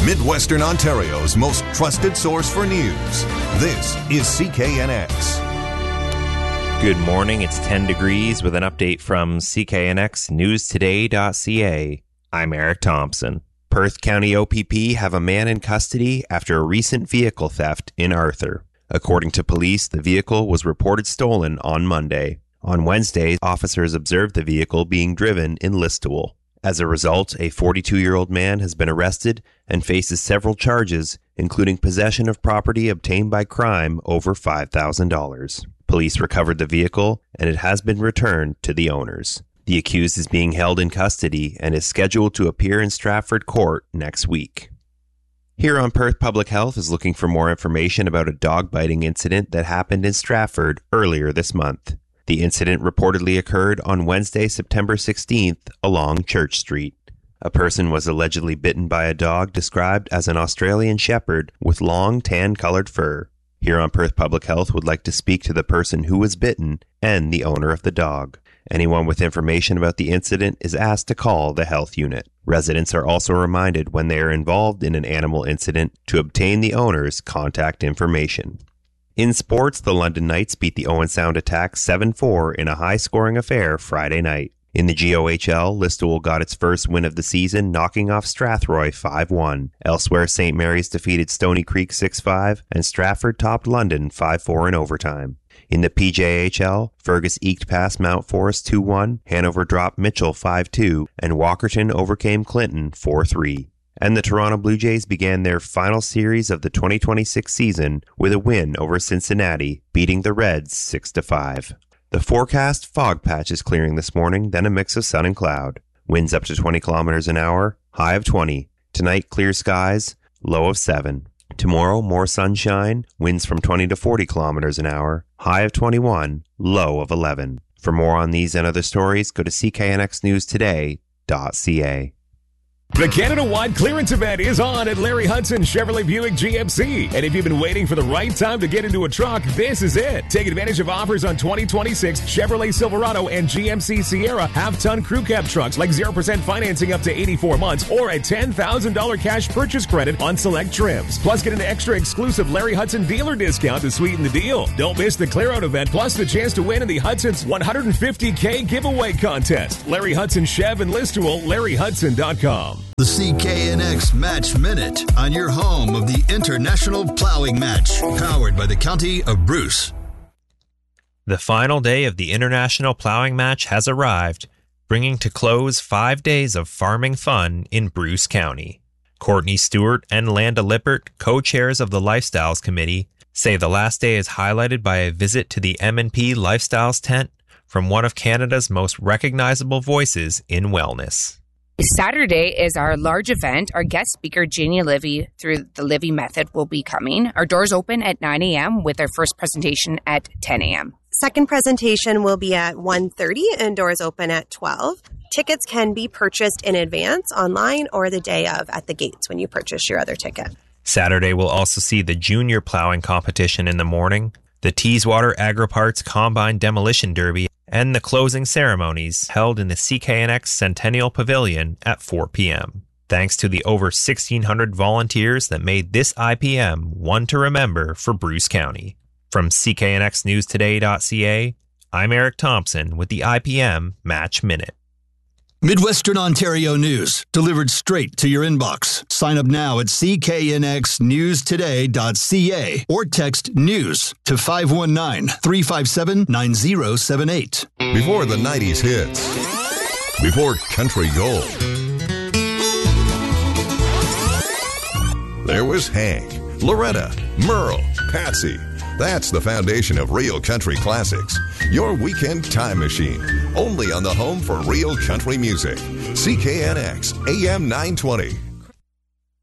Midwestern Ontario's most trusted source for news. This is CKNX. Good morning, it's 10 degrees with an update from CKNX newstoday.ca. I'm Eric Thompson. Perth County OPP have a man in custody after a recent vehicle theft in Arthur. According to police, the vehicle was reported stolen on Monday. On Wednesday, officers observed the vehicle being driven in Listowel. As a result, a 42-year-old man has been arrested and faces several charges, including possession of property obtained by crime over $5,000. Police recovered the vehicle, and it has been returned to the owners. The accused is being held in custody and is scheduled to appear in Stratford Court next week. Here on Perth Public Health is looking for more information about a dog biting incident that happened in Stratford earlier this month. The incident reportedly occurred on Wednesday, September 16th, along Church Street. A person was allegedly bitten by a dog described as an Australian Shepherd with long tan-colored fur. Here on Perth Public Health would like to speak to the person who was bitten and the owner of the dog. Anyone with information about the incident is asked to call the health unit. Residents are also reminded when they are involved in an animal incident to obtain the owner's contact information. In sports, the London Knights beat the Owen Sound Attack 7-4 in a high-scoring affair Friday night. In the GOHL, Listowel got its first win of the season, knocking off Strathroy 5-1. Elsewhere, St. Mary's defeated Stony Creek 6-5, and Stratford topped London 5-4 in overtime. In the PJHL, Fergus eked past Mount Forest 2-1, Hanover dropped Mitchell 5-2, and Walkerton overcame Clinton 4-3. And the Toronto Blue Jays began their final series of the 2026 season with a win over Cincinnati, beating the Reds 6-5. The forecast: fog patches clearing this morning, then a mix of sun and cloud. Winds up to 20 kilometers an hour, high of 20. Tonight, clear skies, low of 7. Tomorrow, more sunshine, winds from 20 to 40 kilometers an hour, high of 21, low of 11. For more on these and other stories, go to cknxnewstoday.ca. The Canada-wide clearance event is on at Larry Hudson Chevrolet Buick GMC. And if you've been waiting for the right time to get into a truck, this is it. Take advantage of offers on 2026 Chevrolet Silverado and GMC Sierra half-ton crew cab trucks like 0% financing up to 84 months or a $10,000 cash purchase credit on select trims. Plus, get an extra exclusive Larry Hudson dealer discount to sweeten the deal. Don't miss the clear-out event, plus the chance to win in the Hudson's $150K giveaway contest. Larry Hudson Chev and Listowel, LarryHudson.com. The CKNX Match Minute on your home of the International Plowing Match, powered by the County of Bruce. The final day of the International Plowing Match has arrived, bringing to close 5 days of farming fun in Bruce County. Courtney Stewart and Landa Lippert, co-chairs of the Lifestyles Committee, say the last day is highlighted by a visit to the M&P Lifestyles tent from one of Canada's most recognizable voices in wellness. Saturday is our large event. Our guest speaker, Janie Livy, through the Livy Method, will be coming. Our doors open at 9 a.m. with our first presentation at 10 a.m. Second presentation will be at 1:30 and doors open at 12. Tickets can be purchased in advance, online, or the day of at the gates when you purchase your other ticket. Saturday will also see the junior plowing competition in the morning, the Teeswater Agri-Parts Combine Demolition Derby, and the closing ceremonies held in the CKNX Centennial Pavilion at 4 p.m. Thanks to the over 1,600 volunteers that made this IPM one to remember for Bruce County. From CKNXnewstoday.ca, I'm Eric Thompson with the IPM Match Minute. Midwestern Ontario news, delivered straight to your inbox. Sign up now at cknxnewstoday.ca or text NEWS to 519-357-9078. Before the 90s hits. Before country gold. There was Hank, Loretta, Merle, Patsy. That's the foundation of real country classics. Your weekend time machine. Only on the home for real country music. CKNX AM 920.